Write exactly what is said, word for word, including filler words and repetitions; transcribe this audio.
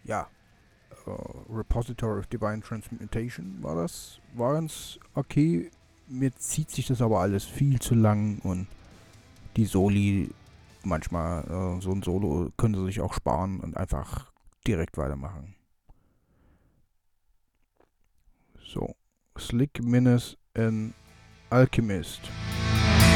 ja, äh, Repository of Divine Transmutation war das. War ganz okay. Mir zieht sich das aber alles viel zu lang und die Soli, manchmal äh, so ein Solo können sie sich auch sparen und einfach direkt weitermachen. So, Slick Minus in Alchemist.